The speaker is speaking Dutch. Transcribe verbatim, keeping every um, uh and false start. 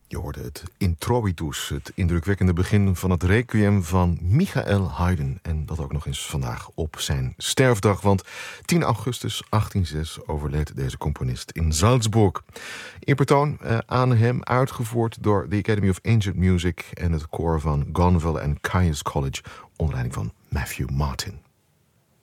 Je hoorde het Introitus, het indrukwekkende begin van het requiem van Michael Haydn. En dat ook nog eens vandaag op zijn sterfdag, want tien augustus achttien zes overleed deze componist in Salzburg. Eerbetoon eh, aan hem uitgevoerd door de Academy of Ancient Music en het koor van Gonville en Caius College onder leiding van Matthew Martin.